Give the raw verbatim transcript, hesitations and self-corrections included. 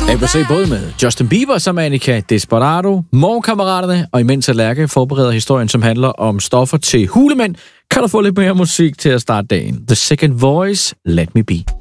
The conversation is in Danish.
Jeg vil se både med Justin Bieber som Annika Desperado, Morgenkammeraterne, og imens Lærke forbereder historien, som handler om stoffer til hulemænd, kan du få lidt mere musik til at starte dagen. The Second Voice, Let Me Be.